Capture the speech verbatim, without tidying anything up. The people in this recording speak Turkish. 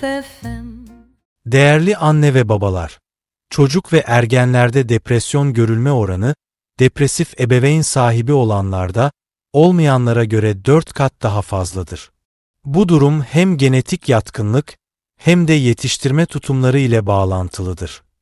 F M. Değerli anne ve babalar, çocuk ve ergenlerde depresyon görülme oranı, depresif ebeveyn sahibi olanlarda, olmayanlara göre dört kat daha fazladır. Bu durum hem genetik yatkınlık, hem de yetiştirme tutumları ile bağlantılıdır.